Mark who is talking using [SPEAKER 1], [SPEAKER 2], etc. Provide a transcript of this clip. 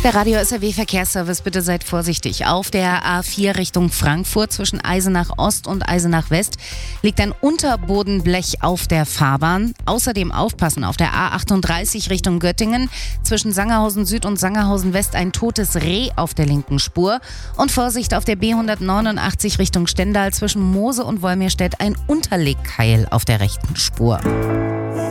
[SPEAKER 1] Der Radio SAW Verkehrsservice, bitte seid vorsichtig. Auf der A4 Richtung Frankfurt zwischen Eisenach Ost und Eisenach West liegt ein Unterbodenblech auf der Fahrbahn. Außerdem aufpassen auf der A38 Richtung Göttingen zwischen Sangerhausen Süd und Sangerhausen West ein totes Reh auf der linken Spur. Und Vorsicht auf der B189 Richtung Stendal zwischen Mose und Wolmirstedt ein Unterlegkeil auf der rechten Spur.